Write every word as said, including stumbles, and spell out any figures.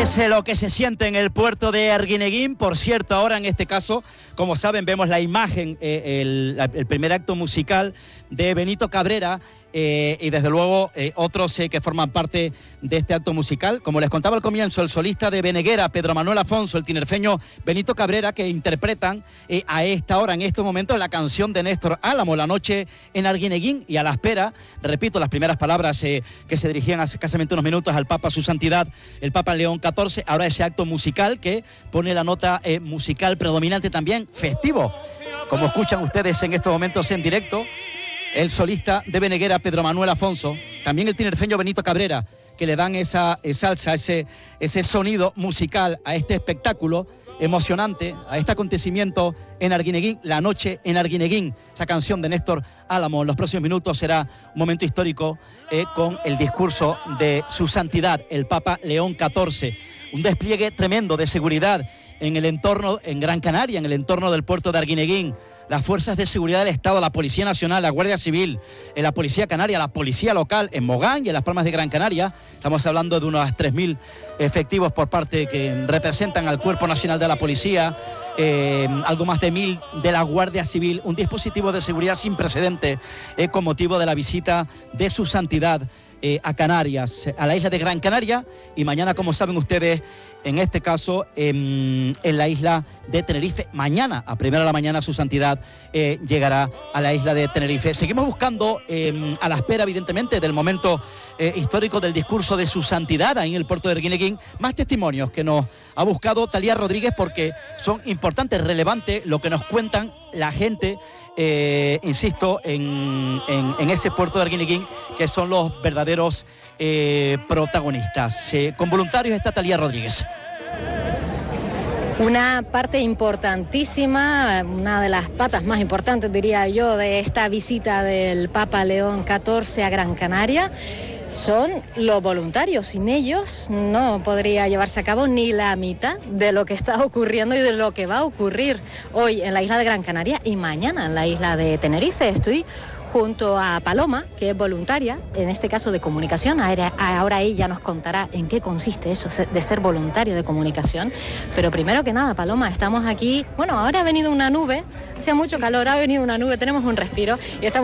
Es lo que se siente en el puerto de Arguineguín. Por cierto, ahora en este caso, como saben, vemos la imagen, eh, el, el primer acto musical de Benito Cabrera, eh, y desde luego eh, otros eh, que forman parte de este acto musical. Como les contaba al comienzo, el solista de Beneguera, Pedro Manuel Afonso, el tinerfeño Benito Cabrera, que interpretan eh, a esta hora, en estos momentos, la canción de Néstor Álamo, La noche en Arguineguín, y a la espera, repito, las primeras palabras eh, que se dirigían hace escasamente unos minutos al Papa, su santidad, el Papa León catorce, ahora ese acto musical que pone la nota eh, musical predominante también, festivo, como escuchan ustedes en estos momentos en directo, el solista de Beneguera, Pedro Manuel Afonso, también el tinerfeño Benito Cabrera, que le dan esa, esa salsa, ese, ese sonido musical a este espectáculo emocionante, a este acontecimiento en Arguineguín, La noche en Arguineguín, esa canción de Néstor Álamo. En los próximos minutos será un momento histórico eh, con el discurso de su santidad, el Papa León catorce. Un despliegue tremendo de seguridad en el entorno, en Gran Canaria, en el entorno del puerto de Arguineguín. Las fuerzas de seguridad del Estado, la Policía Nacional, la Guardia Civil, la Policía Canaria, la Policía Local en Mogán y en Las Palmas de Gran Canaria. Estamos hablando de unos tres mil efectivos por parte que representan al Cuerpo Nacional de la Policía, eh, algo más de mil de la Guardia Civil, un dispositivo de seguridad sin precedente eh, con motivo de la visita de su santidad eh, a Canarias, a la isla de Gran Canaria, y mañana, como saben ustedes, en este caso en, en la isla de Tenerife. Mañana, a primera de la mañana, su santidad eh, llegará a la isla de Tenerife. Seguimos buscando, eh, a la espera, evidentemente, del momento eh, histórico del discurso de su santidad ahí en el puerto de Arguineguín, más testimonios que nos ha buscado Talía Rodríguez, porque son importantes, relevantes lo que nos cuentan la gente, eh, insisto, en, en, en ese puerto de Arguineguín, que son los verdaderos eh, protagonistas. Eh, con voluntarios está Talía Rodríguez. Una parte importantísima, una de las patas más importantes, diría yo, de esta visita del Papa León catorce a Gran Canaria son los voluntarios. Sin ellos no podría llevarse a cabo ni la mitad de lo que está ocurriendo y de lo que va a ocurrir hoy en la isla de Gran Canaria y mañana en la isla de Tenerife. Estoy junto a Paloma, que es voluntaria, en este caso de comunicación. Ahora ella nos contará en qué consiste eso de ser voluntario de comunicación. Pero primero que nada, Paloma, estamos aquí. Bueno, ahora ha venido una nube, hacía mucho calor, ha venido una nube, tenemos un respiro y estamos